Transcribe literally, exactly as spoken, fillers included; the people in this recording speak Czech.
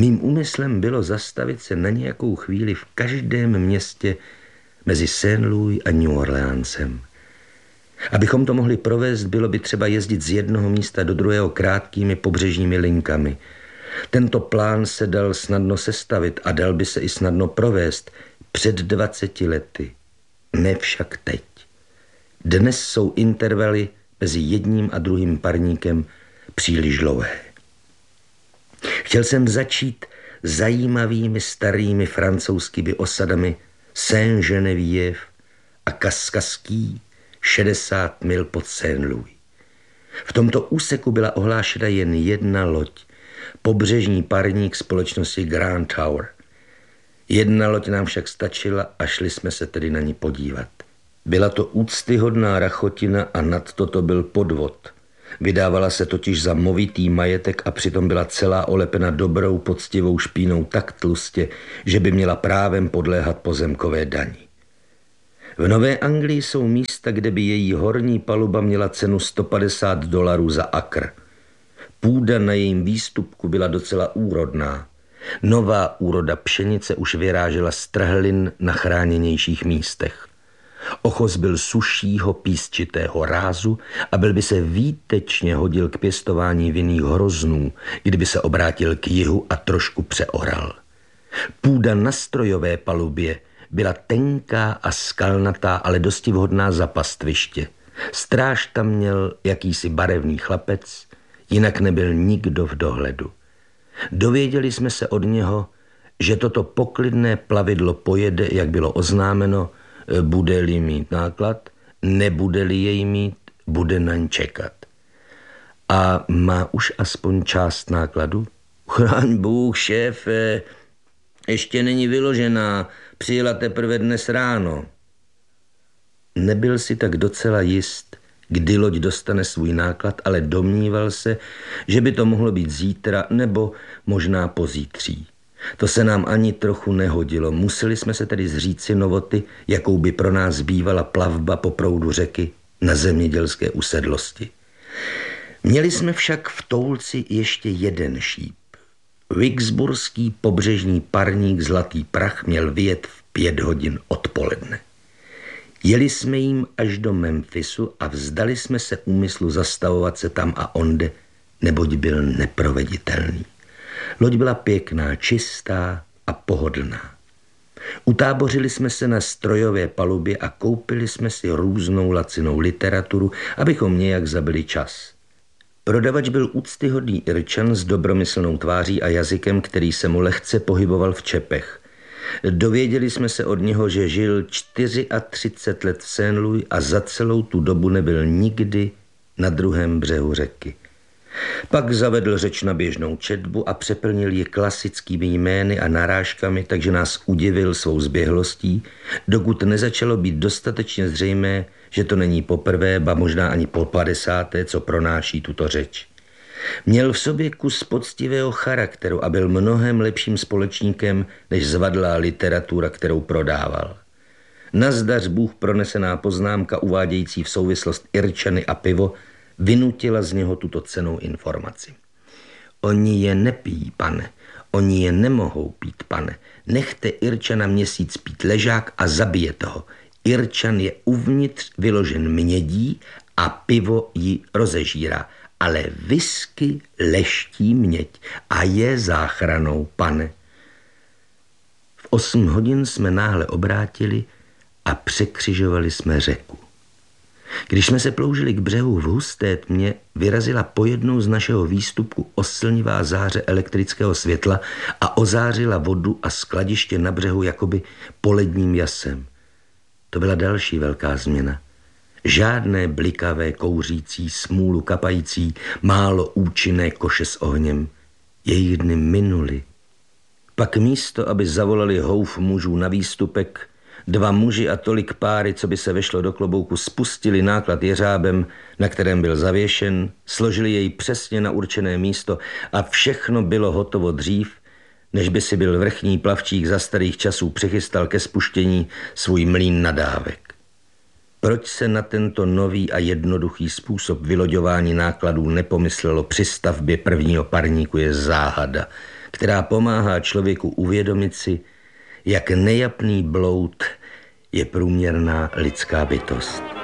Mým úmyslem bylo zastavit se na nějakou chvíli v každém městě mezi Saint Louis a New Orleansem. Abychom to mohli provést, bylo by třeba jezdit z jednoho místa do druhého krátkými pobřežními linkami. Tento plán se dal snadno sestavit a dal by se i snadno provést před dvaceti lety. Ne však teď. Dnes jsou intervaly mezi jedním a druhým parníkem příliš dlouhé. Chtěl jsem začít zajímavými starými francouzskými osadami Saint-Geneviève a Kaskasky, šedesát mil pod Saint Louis. V tomto úseku byla ohlášena jen jedna loď, pobřežní parník společnosti Grand Tower. Jedna loď nám však stačila a šli jsme se tedy na ní podívat. Byla to úctyhodná rachotina a nad toto byl podvod. Vydávala se totiž za movitý majetek a přitom byla celá olepena dobrou poctivou špínou tak tlustě, že by měla právem podléhat pozemkové dani. V Nové Anglii jsou místa, kde by její horní paluba měla cenu sto padesát dolarů za akr. Půda na jejím výstupku byla docela úrodná. Nová úroda pšenice už vyrážela z trhlin na chráněnějších místech. Ochos byl sušího písčitého rázu a byl by se výtečně hodil k pěstování vinných hroznů, kdyby se obrátil k jihu a trošku přeoral. Půda na strojové palubě byla tenká a skalnatá, ale dosti vhodná za pastviště. Stráž tam měl jakýsi barevný chlapec, jinak nebyl nikdo v dohledu. Dověděli jsme se od něho, že toto poklidné plavidlo pojede, jak bylo oznámeno, bude-li mít náklad, nebude-li jej mít, bude na ň čekat. A má už aspoň část nákladu? Chraň Bůh, šéfe, ještě není vyložená, přijela teprve dnes ráno. Nebyl si tak docela jist, kdy loď dostane svůj náklad, ale domníval se, že by to mohlo být zítra nebo možná pozítří. To se nám ani trochu nehodilo. Museli jsme se tedy zříci novoty, jakou by pro nás bývala plavba po proudu řeky na zemědělské usedlosti. Měli jsme však v Toulci ještě jeden šíp. Vicksburský pobřežní parník Zlatý prach měl vyjet v pět hodin odpoledne. Jeli jsme jim až do Memphisu a vzdali jsme se úmyslu zastavovat se tam a onde, neboť byl neproveditelný. Loď byla pěkná, čistá a pohodlná. Utábořili jsme se na strojové palubě a koupili jsme si různou lacinou literaturu, abychom nějak zabili čas. Prodavač byl úctyhodný Irčan s dobromyslnou tváří a jazykem, který se mu lehce pohyboval v čepech. Dověděli jsme se od něho, že žil třicet čtyři let v Saint Louis a za celou tu dobu nebyl nikdy na druhém břehu řeky. Pak zavedl řeč na běžnou četbu a přeplnil ji klasickými jmény a narážkami, takže nás udivil svou zběhlostí, dokud nezačalo být dostatečně zřejmé, že to není poprvé, ba možná ani po padesáté, co pronáší tuto řeč. Měl v sobě kus poctivého charakteru a byl mnohem lepším společníkem než zvadlá literatura, kterou prodával. Nazdař Bůh pronesená poznámka uvádějící v souvislost Irčany a pivo vynutila z něho tuto cennou informaci. Oni je nepijí, pane, oni je nemohou pít, pane. Nechte Irčana měsíc pít ležák a zabijete ho. Irčan je uvnitř vyložen mědí a pivo ji rozežírá, ale whisky leští měď a je záchranou, pane. V osm hodin jsme náhle obrátili a překřižovali jsme řeku. Když jsme se ploužili k břehu v husté tmě, vyrazila pojednou z našeho výstupku oslnivá záře elektrického světla a ozářila vodu a skladiště na břehu jakoby poledním jasem. To byla další velká změna. Žádné blikavé, kouřící, smůlu kapající, málo účinné koše s ohněm. Jejich dny minuly. Pak místo, aby zavolali houf mužů na výstupek, dva muži a tolik páry, co by se vešlo do klobouku, spustili náklad jeřábem, na kterém byl zavěšen, složili jej přesně na určené místo a všechno bylo hotovo dřív, než by si byl vrchní plavčík za starých časů přichystal ke spuštění svůj mlýn nadávek. Proč se na tento nový a jednoduchý způsob vyloďování nákladů nepomyslelo při stavbě prvního parníku, je záhada, která pomáhá člověku uvědomit si, jak nejapný bloud je průměrná lidská bytost.